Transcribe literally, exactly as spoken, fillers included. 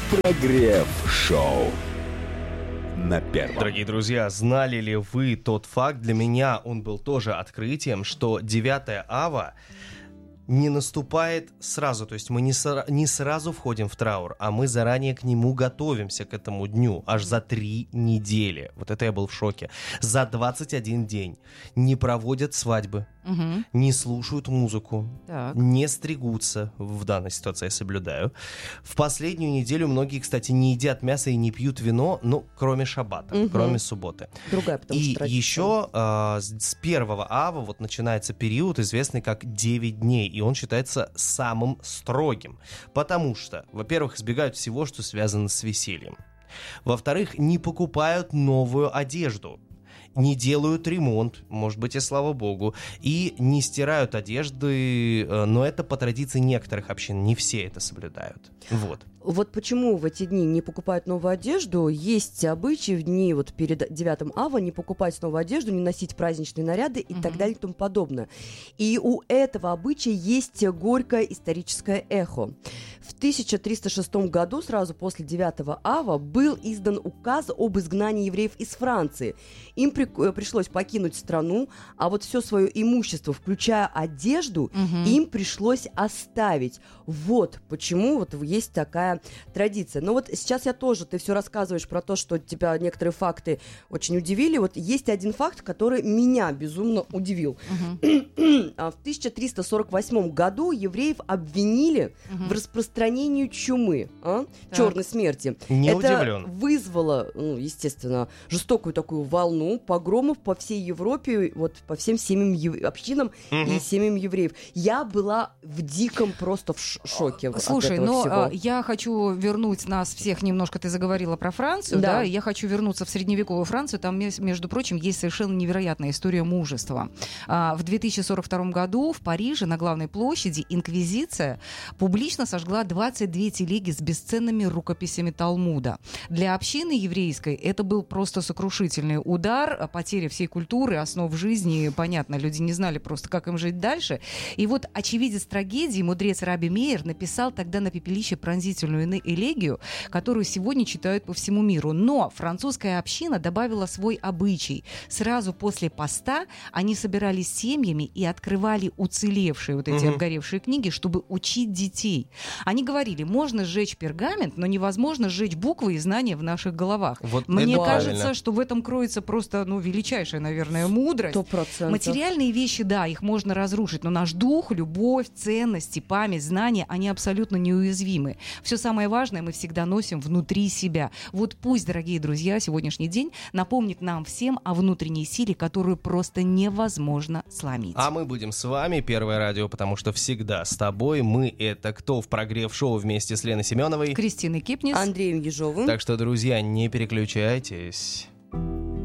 Прогрев-шоу на первом. Дорогие друзья, знали ли вы тот факт, для меня он был тоже открытием, что девятое ава не наступает сразу, то есть мы не, сра- не сразу входим в траур, а мы заранее к нему готовимся, к этому дню, аж за три недели. Вот это я был в шоке. За двадцать один день не проводят свадьбы, угу. не слушают музыку, так. не стригутся, в данной ситуации я соблюдаю. В последнюю неделю многие, кстати, не едят мясо и не пьют вино, ну, кроме шаббата, угу. кроме субботы. Другая, потому и что еще э, с первого ава вот начинается период, известный как девять дней, и он считается самым строгим, потому что, во-первых, избегают всего, что связано с весельем. Во-вторых, не покупают новую одежду, не делают ремонт, может быть, и слава богу, и не стирают одежды, но это по традиции некоторых общин, не все это соблюдают. Вот. Вот почему в эти дни не покупают новую одежду. Есть обычаи в дни вот перед девятым ава не покупать новую одежду, не носить праздничные наряды и mm-hmm. так далее и тому подобное. И у этого обычая есть горькое историческое эхо. В тысяча триста шестом году, сразу после девятого ава, был издан указ об изгнании евреев из Франции. Им при, пришлось покинуть страну, а вот все свое имущество, включая одежду, mm-hmm. им пришлось оставить. Вот почему вот есть такая традиция. Но вот сейчас я тоже, ты все рассказываешь про то, что тебя некоторые факты очень удивили. Вот есть один факт, который меня безумно удивил. Uh-huh. В тысяча триста сорок восьмом году евреев обвинили uh-huh. в распространении чумы, а? черной смерти. Не Это удивлен. вызвало, ну, естественно, жестокую такую волну погромов по всей Европе, вот по всем семьям ев... общинам uh-huh. и семьям евреев. Я была в диком просто в ш- шоке. Слушай, от этого но всего. я хочу вернуть нас всех немножко, ты заговорила про Францию, да, да? Я хочу вернуться в средневековую Францию, там, между прочим, есть совершенно невероятная история мужества. В две тысячи сорок втором году в Париже на главной площади инквизиция публично сожгла двадцать две телеги с бесценными рукописями Талмуда. Для общины еврейской это был просто сокрушительный удар, потеря всей культуры, основ жизни, понятно, люди не знали просто, как им жить дальше. И вот очевидец трагедии, мудрец Раби Мейер, написал тогда на пепелище пронзительную элегию, которую сегодня читают по всему миру. Но французская община добавила свой обычай. Сразу после поста они собирались семьями и открывали уцелевшие вот эти угу. обгоревшие книги, чтобы учить детей. Они говорили, можно сжечь пергамент, но невозможно сжечь буквы и знания в наших головах. Вот мне кажется, правильно. Что в этом кроется просто, ну, величайшая, наверное, мудрость. сто процентов. Материальные вещи, да, их можно разрушить, но наш дух, любовь, ценности, память, знания, они абсолютно неуязвимы. Все самое важное мы всегда носим внутри себя. Вот пусть, дорогие друзья, сегодняшний день напомнит нам всем о внутренней силе, которую просто невозможно сломить. А мы будем с вами, Первое радио, потому что всегда с тобой. Мы — это кто в прогрев-шоу вместе с Леной Семеновой, Кристиной Кипнис, Андреем Ежовым. Так что, друзья, не переключайтесь.